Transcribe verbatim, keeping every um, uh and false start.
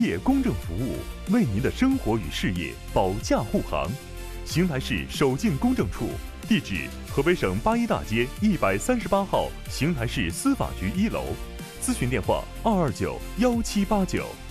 业公证服务，为您的生活与事业保驾护航。邢台市首进公证处，地址：河北省八一大街一百三十八号邢台市司法局一楼，咨询电话：二二九幺七八九。